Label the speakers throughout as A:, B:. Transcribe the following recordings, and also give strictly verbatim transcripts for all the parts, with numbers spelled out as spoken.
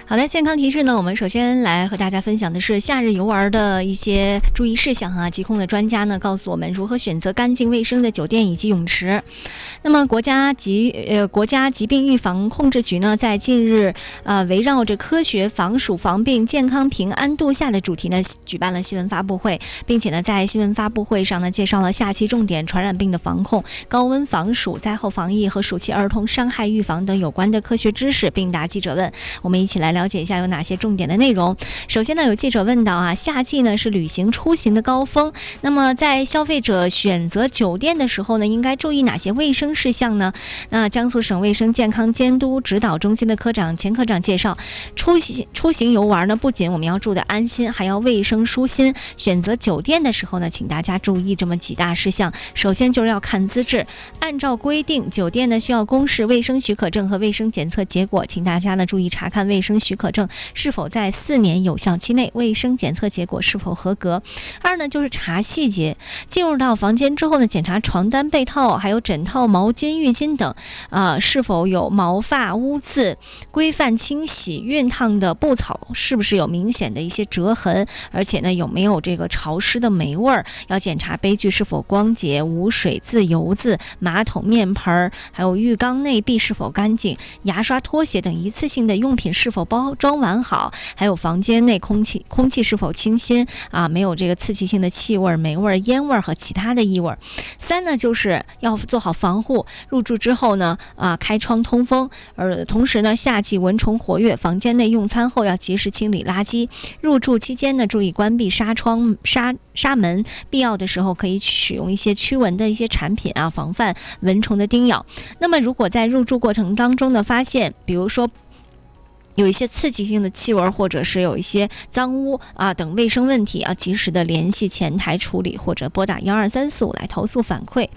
A: 好的，健康提示呢，我们首先来和大家分享的是夏日游玩的一些注意事项啊。疾控的专家呢告诉我们如何选择干净卫生的酒店以及泳池。那么国家疾呃国家疾病预防控制局呢，在近日呃围绕着科学防暑防病、健康平安度夏的主题呢，举办了新闻发布会，并且呢在新闻发布会上呢介绍了夏季重点传染病的防控、高温防暑、灾后防疫和暑期儿童伤害预防等有关的科学知识，并答记者问。我们一起来了解一下有哪些重点的内容。首先呢，有记者问到啊，夏季呢是旅行出行的高峰，那么在消费者选择酒店的时候呢，应该注意哪些卫生事项呢？那江苏省卫生健康监督指导中心的科长钱科长介绍，出行出行游玩呢，不仅我们要住得安心，还要卫生舒心。选择酒店的时候呢，请大家注意这么几大事项。首先就是要看资质，按照规定，酒店呢需要公示卫生许可证和卫生检测结果，请大家呢注意查看卫生许可证是否在四年有效期内，卫生检测结果是否合格。二呢就是查细节，进入到房间之后呢，检查床单、被套还有枕套、毛巾、浴巾等呃是否有毛发污渍，规范清洗。熨烫的布草是不是有明显的一些折痕，而且呢有没有这个潮湿的霉味儿。要检查杯具是否光洁无水渍、油渍，马桶、面盆还有浴缸内壁是否干净，牙刷、拖鞋等一次性的用品是否包装完好，还有房间内空气空气是否清新啊，没有这个刺激性的气味、霉味、烟味和其他的异味。三呢就是要做好防护，入住之后呢啊开窗通风，而同时呢夏季蚊虫活跃，房间内用餐后要及时清理垃圾。入住期间呢注意关闭纱窗、纱纱门，必要的时候可以使用一些驱蚊的一些产品啊，防范蚊虫的叮咬。那么如果在入住过程当中呢发现比如说有一些刺激性的气味，或者是有一些脏污啊等卫生问题，要及时的联系前台处理，或者拨打一二三四五来投诉反馈。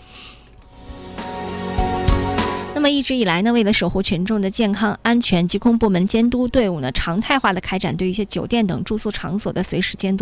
A: 那么一直以来呢，为了守护群众的健康安全，疾控部门监督队伍呢常态化的开展对一些酒店等住宿场所的随时监督